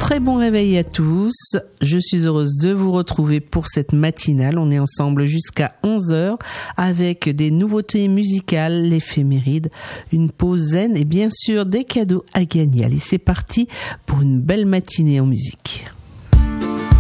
Très bon réveil à tous. Je suis heureuse de vous retrouver pour cette matinale. On est ensemble jusqu'à 11h avec des nouveautés musicales, l'éphéméride, une pause zen et bien sûr des cadeaux à gagner. Allez, c'est parti pour une belle matinée en musique.